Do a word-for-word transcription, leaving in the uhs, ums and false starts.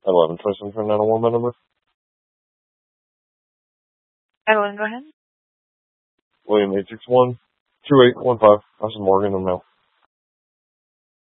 eleven twenty-seven for nine oh one, my number. Evelyn, go ahead. William eight six one two eight one five. Austin Morgan, I'm now.